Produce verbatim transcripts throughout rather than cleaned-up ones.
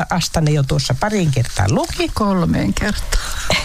Astanne jo tuossa parin kertaa luki. Kolmeen kertaan.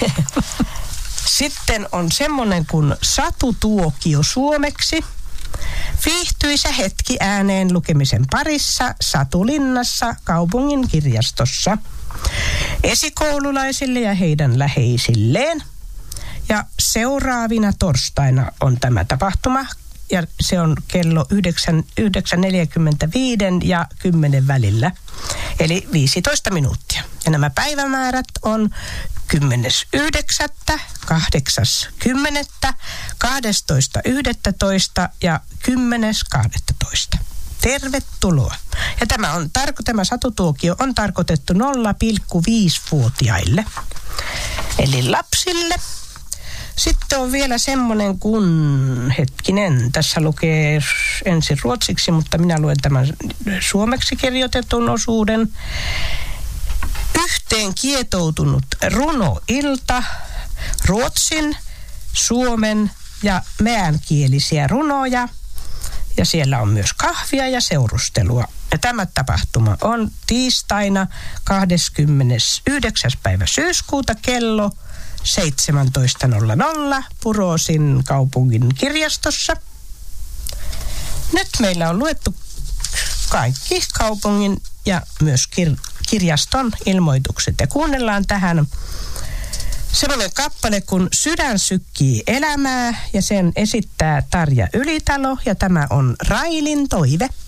Sitten on semmoinen kuin Satutuokio suomeksi. Viihtyisä hetki ääneen lukemisen parissa Satulinnassa kaupungin kirjastossa. Esikoululaisille ja heidän läheisilleen. Ja seuraavina torstaina on tämä tapahtuma. Ja se on kello yhdeksän neljäkymmentäviisi ja kymmenen välillä. Eli viisitoista minuuttia. Ja nämä päivämäärät on kymmenes yhdeksättä, kahdeksas kymmenettä, kahdestoista yhdettätoista ja kymmenes kahdettatoista. Tervetuloa. Ja tämä, on, tämä Satutuokio on tarkoitettu nolla pilkku viisi-vuotiaille, eli lapsille. Sitten on vielä semmoinen kuin, hetkinen, tässä lukee ensin ruotsiksi, mutta minä luen tämän suomeksi kirjoitetun osuuden. Yhteen kietoutunut runoilta, ruotsin, suomen ja meänkielisiä runoja. Ja siellä on myös kahvia ja seurustelua. Ja tämä tapahtuma on tiistaina kahdeskymmenesyhdeksäs päivä syyskuuta kello seitsemäntoista nolla nolla Purosin kaupungin kirjastossa. Nyt meillä on luettu kaikki kaupungin ja myös kir- kirjaston ilmoitukset. Ja kuunnellaan tähän semmoinen kappale kuin Sydän sykkii elämää ja sen esittää Tarja Ylitalo ja tämä on Railin toive.